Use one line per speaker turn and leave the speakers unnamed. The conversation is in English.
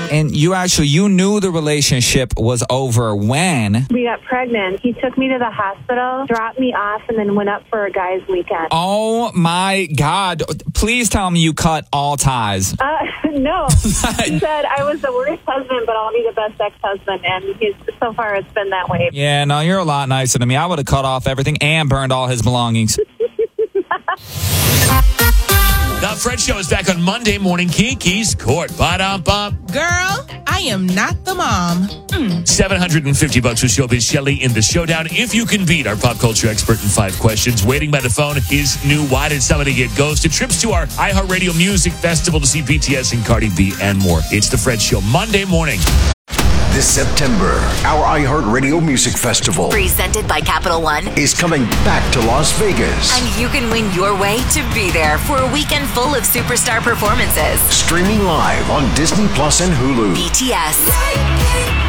And you knew the relationship was over when?
We got pregnant. He took me to the hospital, dropped me off, and then went up for a guy's weekend.
Oh, my God. Please tell me you cut all ties.
No. He said I was the worst husband, but I'll be the best ex-husband. And so far, it's been that way.
Yeah, no, you're a lot nicer than me. I would have cut off everything and burned all his belongings.
The Fred Show is back on Monday morning. Kiki's Court. Ba-dum-bum.
Girl, I am not the mom.
$750 with Showbiz Shelley in the showdown. If you can beat our pop culture expert in 5 questions. Waiting by the phone is new Why Did Somebody Get Ghosted? Trips to our iHeartRadio Music Festival to see BTS and Cardi B and more. It's the Fred Show Monday morning.
This September, our iHeartRadio Music Festival,
presented by Capital One,
is coming back to Las Vegas.
And you can win your way to be there for a weekend full of superstar performances.
Streaming live on Disney Plus and Hulu.
BTS.